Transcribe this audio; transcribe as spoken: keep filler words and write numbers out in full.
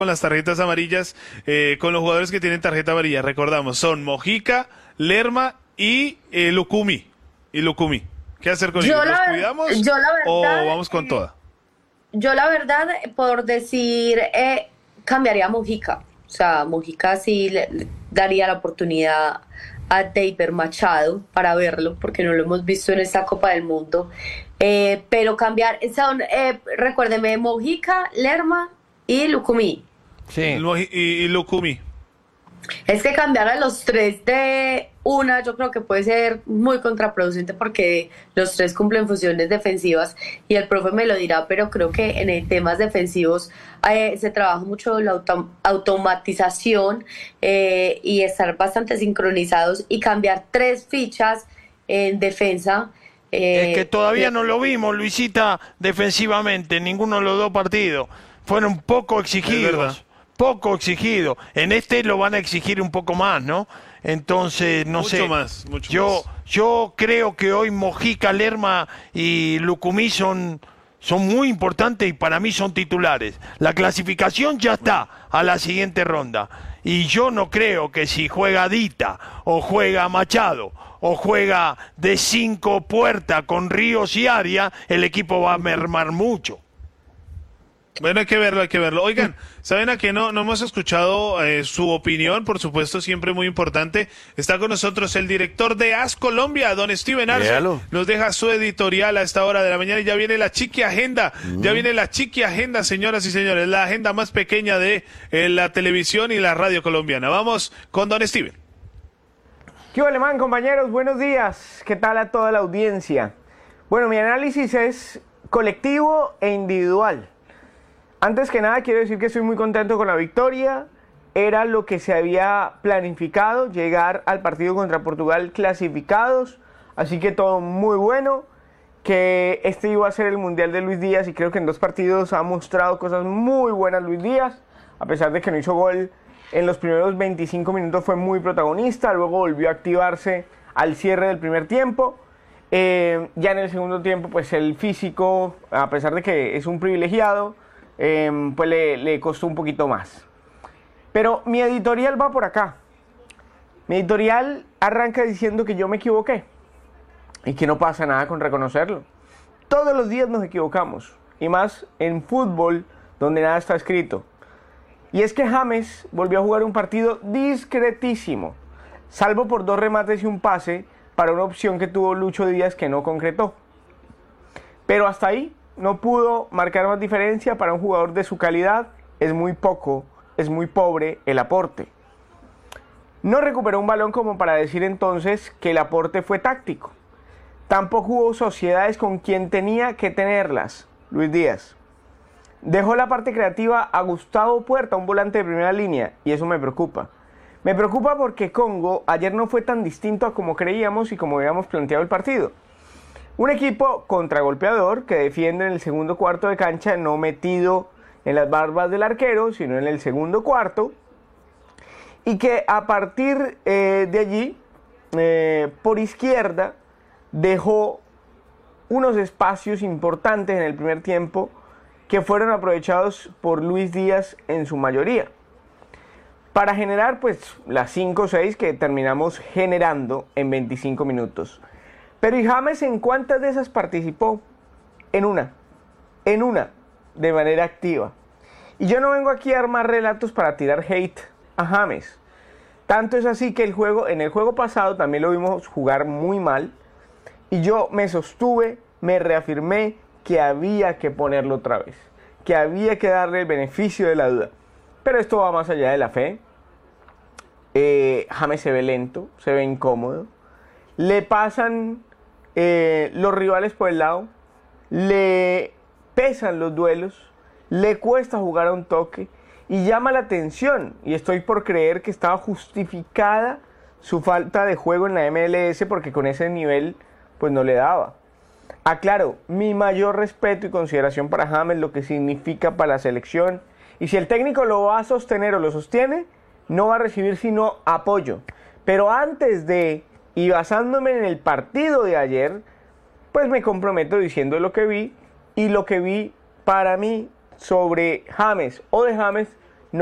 con las tarjetas amarillas, eh, con los jugadores que tienen tarjeta amarilla. Recordamos, son Mojica, Lerma y eh, Lucumí. Y Lucumí. ¿Qué hacer con Yo ellos? ¿Los la, cuidamos yo la o verdad, vamos con eh, toda? yo la verdad, por decir, eh, cambiaría a Mojica. O sea, Mojica sí le, le daría la oportunidad a David Machado para verlo, porque no lo hemos visto en esta Copa del Mundo. Eh, pero cambiar, son, eh, recuérdeme, Mojica, Lerma y Lucumí. Sí. Moji- Y, y Lucumí. Es que cambiar a los tres de una yo creo que puede ser muy contraproducente porque los tres cumplen funciones defensivas y el profe me lo dirá, pero creo que en el temas defensivos eh, se trabaja mucho la autom automatización eh, y estar bastante sincronizados y cambiar tres fichas en defensa. Eh, Es que todavía eh, no lo vimos, Luisita, defensivamente, en ninguno de los dos partidos. Fueron poco verdad. exigidos, poco exigidos. En este lo van a exigir un poco más, ¿no? Entonces, no Mucho sé. más, mucho yo, más. yo creo que hoy Mojica, Lerma y Lucumí son, son muy importantes y para mí son titulares. La clasificación ya está a la siguiente ronda. Y yo no creo que si juega Dita o juega Machado o juega de cinco puertas con Ríos y Aria, el equipo va a mermar mucho. Bueno, hay que verlo, hay que verlo. Oigan, ¿saben a qué no, no hemos escuchado eh, su opinión? Por supuesto, siempre muy importante. Está con nosotros el director de A S Colombia, don Steven Arce. Véalo. Nos deja su editorial a esta hora de la mañana y ya viene la Chiqui Agenda. Ya viene la Chiqui Agenda, señoras y señores. La agenda más pequeña de eh, la televisión y la radio colombiana. Vamos con don Steven. ¿Qué hola, man, compañeros? Buenos días. ¿Qué tal a toda la audiencia? Bueno, mi análisis es colectivo e individual. Antes que nada, quiero decir que estoy muy contento con la victoria. Era lo que se había planificado, llegar al partido contra Portugal clasificados. Así que todo muy bueno. Que este iba a ser el Mundial de Luis Díaz y creo que en dos partidos ha mostrado cosas muy buenas Luis Díaz. A pesar de que no hizo gol en los primeros veinticinco minutos, fue muy protagonista. Luego volvió a activarse al cierre del primer tiempo. Eh, ya en el segundo tiempo, pues el físico, a pesar de que es un privilegiado, eh, pues le, le costó un poquito más. Pero mi editorial va por acá. Mi editorial arranca diciendo que yo me equivoqué y que no pasa nada con reconocerlo. Todos los días nos equivocamos, y más en fútbol donde nada está escrito. Y es que James volvió a jugar un partido discretísimo, salvo por dos remates y un pase para una opción que tuvo Lucho Díaz que no concretó. Pero hasta ahí no pudo marcar más diferencia. Para un jugador de su calidad es muy poco, es muy pobre el aporte. No recuperó un balón como para decir entonces que el aporte fue táctico. Tampoco hubo sociedades con quien tenía que tenerlas, Luis Díaz. Dejó la parte creativa a Gustavo Puerta, un volante de primera línea, y eso me preocupa. Me preocupa porque Congo ayer no fue tan distinto a como creíamos y como habíamos planteado el partido. Un equipo contragolpeador que defiende en el segundo cuarto de cancha, no metido en las barbas del arquero, sino en el segundo cuarto, y que a partir eh, de allí, eh, por izquierda, dejó unos espacios importantes en el primer tiempo que fueron aprovechados por Luis Díaz en su mayoría, para generar pues las cinco o seis que terminamos generando en veinticinco minutos. Pero ¿y James en cuántas de esas participó? En una, en una, de manera activa. Y yo no vengo aquí a armar relatos para tirar hate a James. Tanto es así que el juego, en el juego pasado también lo vimos jugar muy mal, y yo me sostuve, me reafirmé que había que ponerlo otra vez, que había que darle el beneficio de la duda. Pero esto va más allá de la fe. Eh, James se ve lento, se ve incómodo. Le pasan eh, los rivales por el lado, le pesan los duelos, le cuesta jugar a un toque y llama la atención. Y estoy por creer que estaba justificada su falta de juego en la M L S porque con ese nivel pues no le daba. Aclaro, mi mayor respeto y consideración para James, lo que significa para la selección. Y si el técnico lo va a sostener o lo sostiene, no va a recibir sino apoyo. Pero antes de, y basándome en el partido de ayer, pues me comprometo diciendo lo que vi. Y lo que vi para mí sobre James o de James